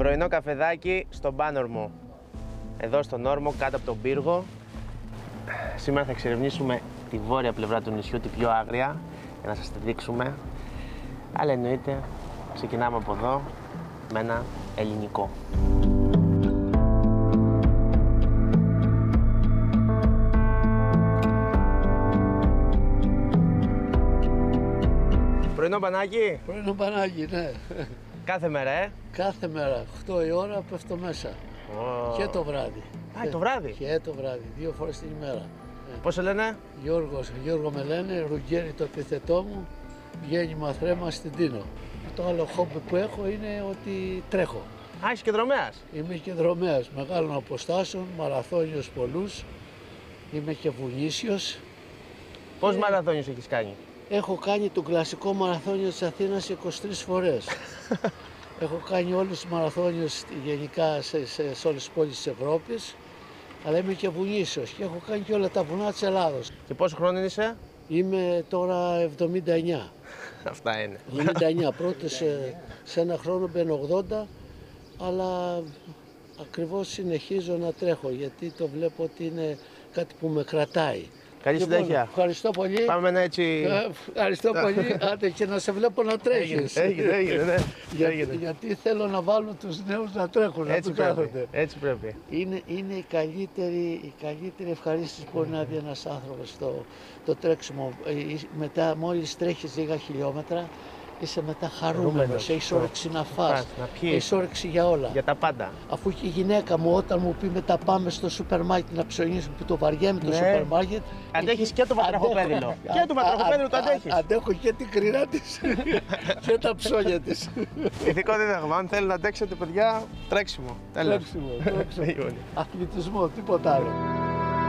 Πρωινό καφεδάκι στον Πάνορμο. Εδώ στον όρμο, κάτω από τον πύργο. Σήμερα θα εξερευνήσουμε τη βόρεια πλευρά του νησιού, την πιο άγρια, για να σας τη δείξουμε. Αλλά εννοείται, ξεκινάμε από εδώ με ένα ελληνικό. Πρωινό πανάκι. Πρωινό πανάκι, ναι. Κάθε μέρα, Κάθε μέρα, 8 η ώρα πέφτω μέσα. Και το βράδυ. Α, το βράδυ. Και το βράδυ, 2 φορές την ημέρα. Πώς σε λένε? Γιώργο με λένε, Ρουγγέρι το επιθετό μου, γέννημα θρέμα στην Τίνο. Το άλλο χόμπι που έχω είναι ότι τρέχω. Α, είσαι και δρομέας. Είμαι και δρομέας μεγάλων αποστάσεων, μαραθώνιος πολλούς. Είμαι και βουνίσιος. Πόσους μαραθώνιους έχεις κάνει? Έχω κάνει τον κλασικό μαραθώνιο της Αθήνας 23 φορές. Έχω κάνει όλους τους μαραθώνιους γενικά σε όλες τις πόλεις της Ευρώπης, αλλά είμαι και βουνίσιος και έχω κάνει και όλα τα βουνά της Ελλάδος. Και πόσο χρόνο είσαι? Είμαι τώρα 79. Αυτά είναι. 79, πρώτος σε ένα χρόνο μπαίνω 80, αλλά ακριβώς συνεχίζω να τρέχω γιατί το βλέπω ότι είναι κάτι που με κρατάει. Καλή συνέχεια. Ευχαριστώ πολύ. Πάμε ένα έτσι. Ευχαριστώ πολύ. Άντε και να σε βλέπω να τρέχεις. Έγινε, ναι. Γιατί θέλω να βάλω τους νέους να τρέχουν, να τους κάθονται. Έτσι πρέπει. Είναι η καλύτερη ευχαρίστηση που μπορεί να δει ένας άνθρωπος το τρέξιμο. Μετά μόλις τρέχεις λίγα χιλιόμετρα, είσαι μετά χαρούμενος, έχεις όρεξη να φας, έχεις όρεξη για όλα. Για τα πάντα. Αφού και η γυναίκα μου όταν μου πει μετά πάμε στο σούπερ μάρκετ να ψωνίσουμε, που το βαριέμαι το σούπερ μάρκετ. Αντέχεις και το βατραχοπέδιλο. Και το βατραχοπέδιλο το αντέχεις. Αντέχω και την κρυρά της και τα ψώνια της. Ηθικό δίδαγμα, αν θέλει να αντέξετε παιδιά, τρέξιμο. Τρέξιμο. Αθλητισμό, τίποτα άλλο.